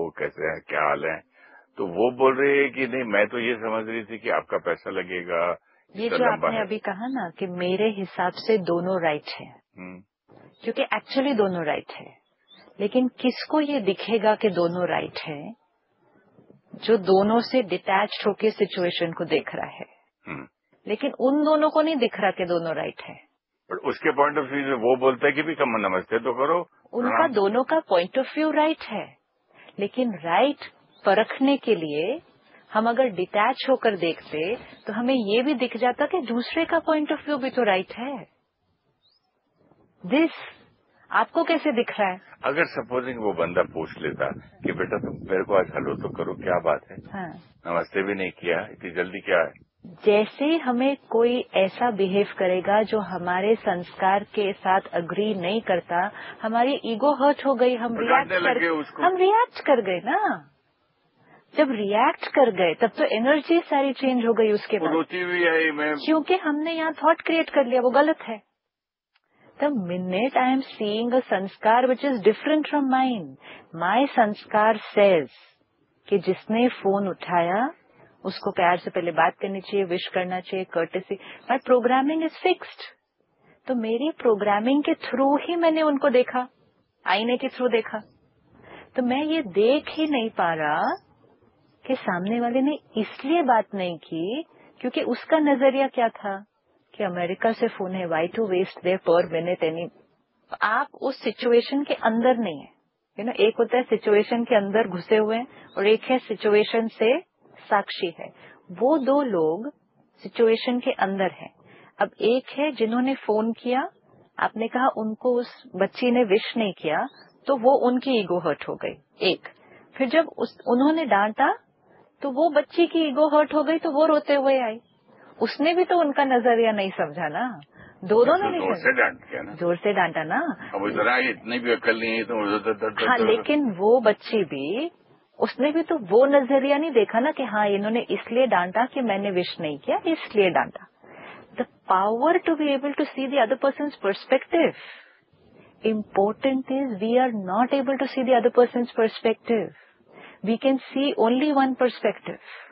कैसे हैं, क्या हाल है? तो वो बोल रही है कि नहीं, मैं तो ये समझ रही थी कि आपका पैसा लगेगा, ये इतना जो लंबा आपने है। अभी कहा ना कि मेरे हिसाब से दोनों राइट है, क्योंकि एक्चुअली दोनों राइट है, लेकिन किसको ये दिखेगा कि दोनों राइट है? जो दोनों से डिटैच्ड होके सिचुएशन को देख रहा है। लेकिन उन दोनों को नहीं दिख रहा कि दोनों राइट है। बट उसके पॉइंट ऑफ व्यू से वो बोलता है कि भी कम नमस्ते तो करो, उनका प्रणाम। दोनों का पॉइंट ऑफ व्यू राइट है, लेकिन राइट परखने के लिए हम अगर डिटैच होकर देखते तो हमें ये भी दिख जाता कि दूसरे का पॉइंट ऑफ व्यू भी तो राइट है। दिस आपको कैसे दिख रहा है? अगर सपोजिंग वो बंदा पूछ लेता कि बेटा तुम मेरे को आज हेलो तो करो, क्या बात है, हाँ। नमस्ते भी नहीं किया, इतनी जल्दी क्या है? जैसे हमें कोई ऐसा बिहेव करेगा जो हमारे संस्कार के साथ अग्री नहीं करता, हमारी ईगो हर्ट हो गई, हम रिएक्ट कर गए ना। जब रिएक्ट कर गए तब तो एनर्जी सारी चेंज हो गई उसके बाद। रोती हुई है मैं, क्योंकि हमने यहाँ थॉट क्रिएट कर लिया, वो गलत है। The minute I am seeing a sanskar which is different from mine, my sanskar says कि जिसने फोन उठाया उसको प्यार से पहले बात करनी चाहिए, विश करना चाहिए, courtesy. My programming is fixed. तो मेरी प्रोग्रामिंग के थ्रू ही मैंने उनको देखा, आईने के थ्रू देखा। तो मैं ये देख ही नहीं पा रहा कि सामने वाले ने इसलिए बात नहीं की क्योंकि उसका नजरिया क्या था कि अमेरिका से फोन है, वाई टू वेस्ट देयर पर मिनट एनी। आप उस सिचुएशन के अंदर नहीं है, एक होता है सिचुएशन के अंदर घुसे हुए हैं और एक है सिचुएशन से साक्षी है। वो दो लोग सिचुएशन के अंदर हैं। अब एक है जिन्होंने फोन किया, आपने कहा उनको उस बच्ची ने विश नहीं किया तो वो उनकी ईगो हर्ट हो गई। एक फिर जब उन्होंने डांटा तो वो बच्ची की ईगो हर्ट हो गई तो वो रोते हुए आई। उसने भी तो उनका नजरिया नहीं समझा ना, दोनों ने नहीं जोर से डांट किया ना, जोर से डांटा ना। अब इधर आई, इतनी भी अक्ल नहीं है तो हाँ, लेकिन वो बच्ची भी, उसने भी तो वो नजरिया नहीं देखा ना कि हाँ इन्होंने इसलिए डांटा कि मैंने विश नहीं किया, इसलिए डांटा। The power to be able to see the other persons perspective. Important is we are not able to see the other persons perspective. We can see only one perspective,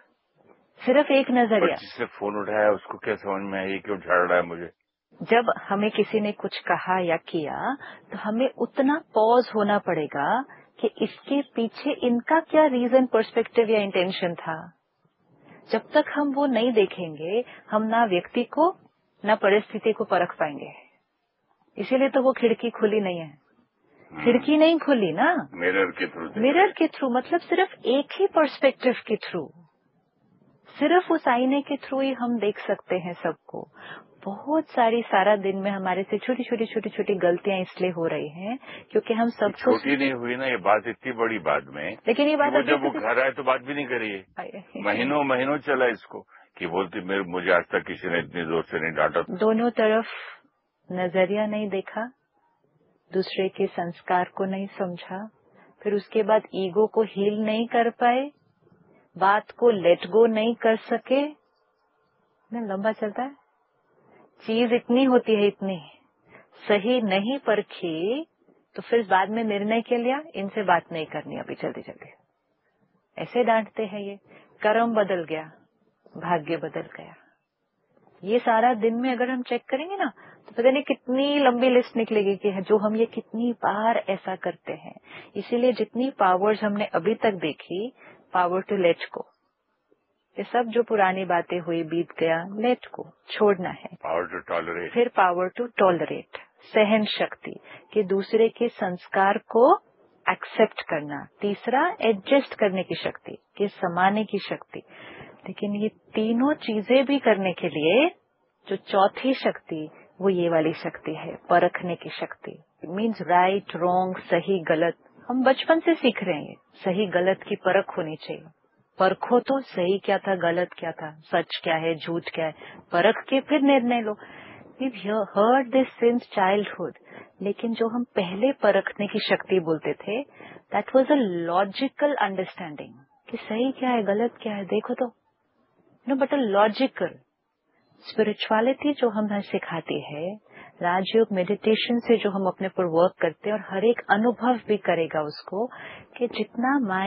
सिर्फ एक नजरिया। जिससे फोन उठाया उसको क्या समझ में आई, क्यों झाड़ रहा है मुझे? जब हमें किसी ने कुछ कहा या किया तो हमें उतना पॉज होना पड़ेगा कि इसके पीछे इनका क्या रीजन, पर्सपेक्टिव या इंटेंशन था। जब तक हम वो नहीं देखेंगे हम ना व्यक्ति को ना परिस्थिति को परख पाएंगे। इसीलिए तो वो खिड़की खुली नहीं है। खिड़की नहीं खुली ना, मिरर के थ्रू। मिरर के थ्रू मतलब सिर्फ एक ही पर्सपेक्टिव के थ्रू, सिर्फ उस आईने के थ्रू ही हम देख सकते हैं सबको। बहुत सारा दिन में हमारे से छोटी छोटी छोटी छोटी गलतियां इसलिए हो रही हैं क्योंकि हम सबको छोटी नहीं हुई ना, ये बात इतनी बड़ी बाद में। लेकिन ये बात वो जब वो घर आए तो बात भी नहीं करी, महीनों महीनों चला इसको कि बोलती मुझे आज तक किसी ने इतनी जोर से नहीं डांटा। दोनों तरफ नजरिया नहीं देखा, दूसरे के संस्कार को नहीं समझा, फिर उसके बाद ईगो को हील नहीं कर पाए, बात को लेट गो नहीं कर सके। लंबा चलता है, चीज इतनी होती है, इतनी सही नहीं परखी तो फिर बाद में निर्णय के लिया इनसे बात नहीं करनी अभी जल्दी जल्दी। ऐसे डांटते हैं ये। कर्म बदल गया, भाग्य बदल गया। ये सारा दिन में अगर हम चेक करेंगे ना तो पता नहीं कितनी लंबी लिस्ट निकलेगी कि जो हम ये कितनी बार ऐसा करते हैं। इसीलिए जितनी पावर्स हमने अभी तक देखी, पावर टू लेट गो, ये सब जो पुरानी बातें हुई बीत गया, लेट को छोड़ना है। पावर टू टॉलरेट, फिर पावर टू टॉलरेट, सहन शक्ति कि दूसरे के संस्कार को एक्सेप्ट करना। तीसरा एडजस्ट करने की शक्ति, कि समाने की शक्ति। लेकिन ये तीनों चीजें भी करने के लिए जो चौथी शक्ति वो ये वाली शक्ति है, परखने की शक्ति। मीन्स राइट रॉन्ग, सही गलत। हम बचपन से सीख रहे हैं सही गलत की परख होनी चाहिए। परखो तो सही क्या था, गलत क्या था, सच क्या है, झूठ क्या है, परख के फिर निर्णय लो। We've heard this since childhood, लेकिन जो हम पहले परखने की शक्ति बोलते थे, that was a logical understanding कि सही क्या है, गलत क्या है, देखो तो, but a logical spirituality जो हमें सिखाती है, राजयोग मेडिटेशन से जो हम अपने पर वर्क करते हैं और हर एक अनुभव भी करेगा उसको कि जितना